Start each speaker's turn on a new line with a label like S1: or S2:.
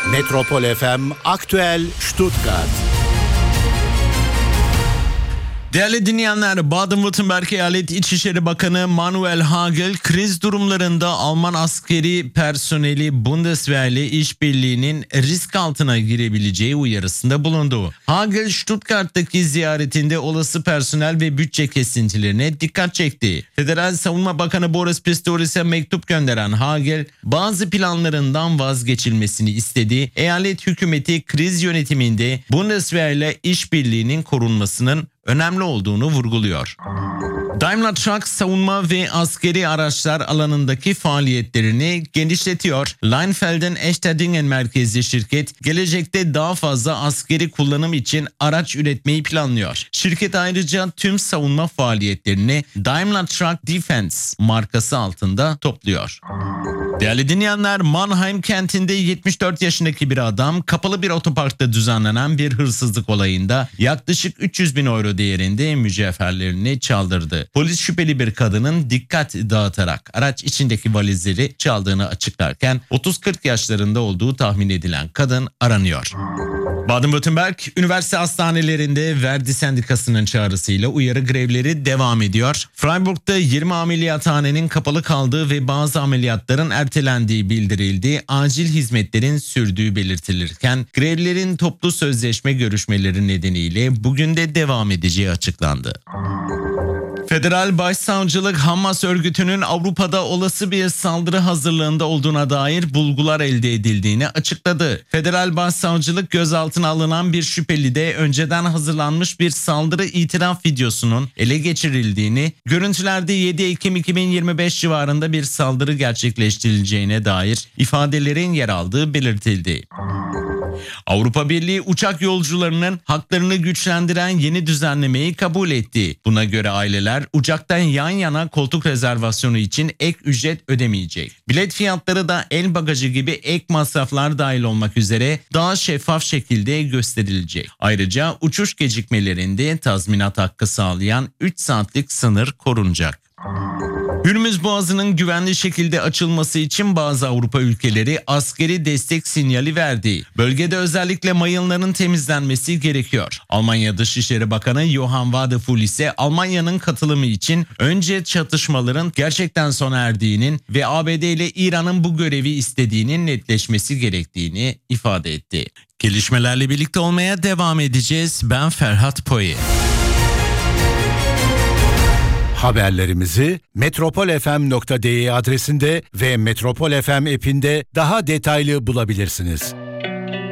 S1: Metropol FM Aktüel Stuttgart.
S2: Değerli dinleyenler, Baden-Württemberg Eyalet İçişleri Bakanı Manuel Hagel, kriz durumlarında Alman askeri personeli Bundeswehr ile işbirliğinin risk altına girebileceği uyarısında bulundu. Hagel, Stuttgart'taki ziyaretinde olası personel ve bütçe kesintilerine dikkat çekti. Federal Savunma Bakanı Boris Pistorius'e mektup gönderen Hagel, bazı planlarından vazgeçilmesini istedi. Eyalet hükümeti kriz yönetiminde Bundeswehr ile işbirliğinin korunmasının önemli olduğunu vurguluyor. Daimler Truck savunma ve askeri araçlar alanındaki faaliyetlerini genişletiyor. Leinfelden Echterdingen merkezli şirket gelecekte daha fazla askeri kullanım için araç üretmeyi planlıyor. Şirket ayrıca tüm savunma faaliyetlerini Daimler Truck Defense markası altında topluyor. Değerli dinleyenler, Mannheim kentinde 74 yaşındaki bir adam kapalı bir otoparkta düzenlenen bir hırsızlık olayında yaklaşık 300 bin euro değerinde mücevherlerini çaldırdı. Polis şüpheli bir kadının dikkat dağıtarak araç içindeki valizleri çaldığını açıklarken 30-40 yaşlarında olduğu tahmin edilen kadın aranıyor. Baden-Württemberg üniversite hastanelerinde Verdi Sendikası'nın çağrısıyla uyarı grevleri devam ediyor. Freiburg'da 20 ameliyathanenin kapalı kaldığı ve bazı ameliyatların ertelendiği bildirildi. Acil hizmetlerin sürdüğü belirtilirken grevlerin toplu sözleşme görüşmeleri nedeniyle bugün de devam edeceği açıklandı. Federal Başsavcılık, Hamas örgütünün Avrupa'da olası bir saldırı hazırlığında olduğuna dair bulgular elde edildiğini açıkladı. Federal Başsavcılık, gözaltına alınan bir şüpheli de önceden hazırlanmış bir saldırı itiraf videosunun ele geçirildiğini, görüntülerde 7 Ekim 2025 civarında bir saldırı gerçekleştirileceğine dair ifadelerin yer aldığı belirtildi. Avrupa Birliği uçak yolcularının haklarını güçlendiren yeni düzenlemeyi kabul etti. Buna göre aileler uçaktan yan yana koltuk rezervasyonu için ek ücret ödemeyecek. Bilet fiyatları da el bagajı gibi ek masraflar dahil olmak üzere daha şeffaf şekilde gösterilecek. Ayrıca uçuş gecikmelerinde tazminat hakkı sağlayan 3 saatlik sınır korunacak. Hürmüz Boğazı'nın güvenli şekilde açılması için bazı Avrupa ülkeleri askeri destek sinyali verdi. Bölgede özellikle mayınların temizlenmesi gerekiyor. Almanya Dışişleri Bakanı Johann Wadephul ise Almanya'nın katılımı için önce çatışmaların gerçekten sona erdiğinin ve ABD ile İran'ın bu görevi istediğinin netleşmesi gerektiğini ifade etti. Gelişmelerle birlikte olmaya devam edeceğiz. Ben Ferhat Poyi.
S1: Haberlerimizi metropolfm.de adresinde ve Metropol FM app'inde daha detaylı bulabilirsiniz.